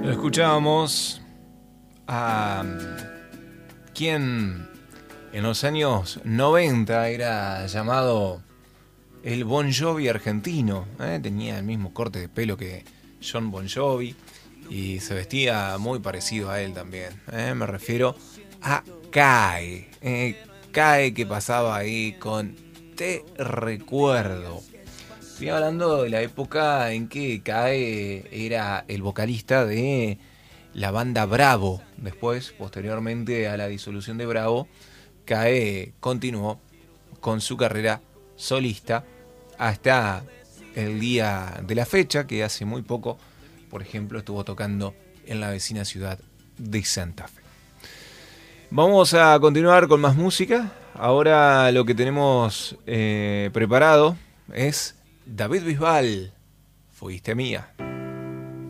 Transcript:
Lo escuchábamos a quien en los años 90 era llamado el Bon Jovi argentino. Tenía el mismo corte de pelo que John Bon Jovi y se vestía muy parecido a él también. Me refiero a Cae. Cae, que pasaba ahí con Te Recuerdo. Estoy hablando de la época en que Cae era el vocalista de la banda Bravo. Después, posteriormente a la disolución de Bravo, Cae continuó con su carrera solista hasta el día de la fecha, que hace muy poco, por ejemplo, estuvo tocando en la vecina ciudad de Santa Fe. Vamos a continuar con más música. Ahora lo que tenemos preparado es David Bisbal, Fuiste Mía.